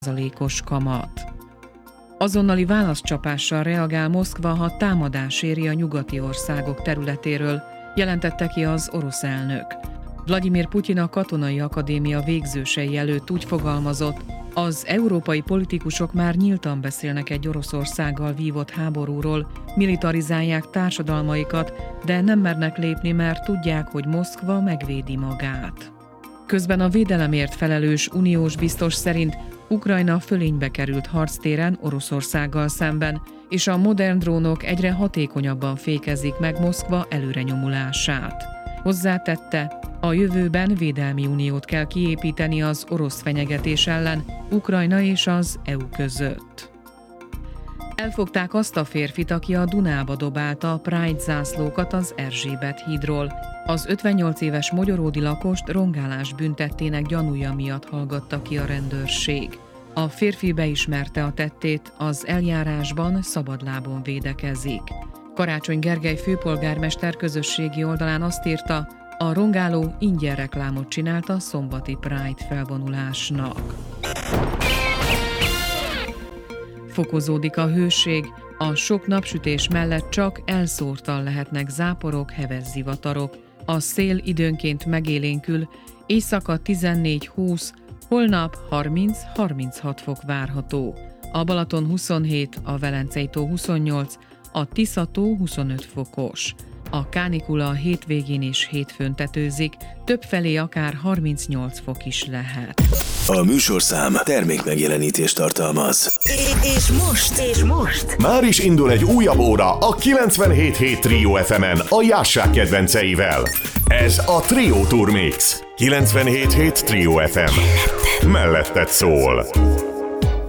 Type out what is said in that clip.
2%-os kamat. Azonnali válaszcsapással reagál Moszkva, ha támadás éri a nyugati országok területéről, jelentette ki az orosz elnök. Vladimir Putyin a Katonai Akadémia végzősei előtt úgy fogalmazott, az európai politikusok már nyíltan beszélnek egy Oroszországgal vívott háborúról, militarizálják társadalmaikat, de nem mernek lépni, mert tudják, hogy Moszkva megvédi magát. Közben a védelemért felelős uniós biztos szerint Ukrajna fölénybe került harctéren Oroszországgal szemben, és a modern drónok egyre hatékonyabban fékezik meg Moszkva előrenyomulását. Hozzátette, a jövőben védelmi uniót kell kiépíteni az orosz fenyegetés ellen Ukrajna és az EU között. Elfogták azt a férfit, aki a Dunába dobálta a Pride zászlókat az Erzsébet hídról. Az 58 éves mogyoródi lakost rongálás büntettének gyanúja miatt hallgatta ki a rendőrség. A férfi beismerte a tettét, az eljárásban szabadlábon védekezik. Karácsony Gergely főpolgármester közösségi oldalán azt írta, a rongáló ingyen reklámot csinált a szombati Pride felvonulásnak. Fokozódik a hőség, a sok napsütés mellett csak elszórtan lehetnek záporok, heves zivatarok. A szél időnként megélénkül, éjszaka 14-20, holnap 30-36 fok várható. A Balaton 27, a Velencei tó 28, a Tisza-tó 25 fokos. A kánikula a hétvégén és hétfőn tetőzik, többfelé akár 38 fok is lehet. A műsorszám termékmegjelenítést tartalmaz. És most már is indul egy újabb óra a 97.7 Trio FM-en a Jássák kedvenceivel. Ez a Trio Tour Mix. 97.7 Trio FM. Melletted szól.